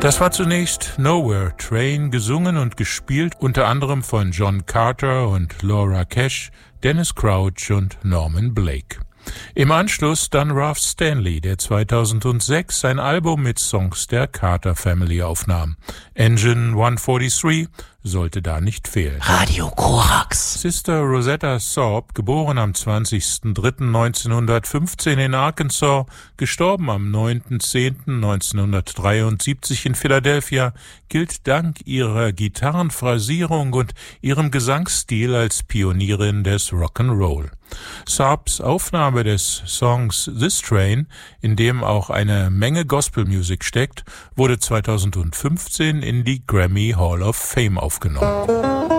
Das war zunächst Nowhere Train, gesungen und gespielt unter anderem von John Carter und Laura Cash, Dennis Crouch und Norman Blake. Im Anschluss dann Ralph Stanley, der 2006 sein Album mit Songs der Carter Family aufnahm. Engine 143 sollte da nicht fehlen. Radio Korax. Sister Rosetta Tharpe, geboren am 20.03.1915 in Arkansas, gestorben am 9.10.1973 in Philadelphia, gilt dank ihrer Gitarrenphrasierung und ihrem Gesangsstil als Pionierin des Rock'n'Roll. Tharpes Aufnahme des Songs This Train, in dem auch eine Menge Gospelmusik steckt, wurde 2015 in die Grammy Hall of Fame aufgenommen.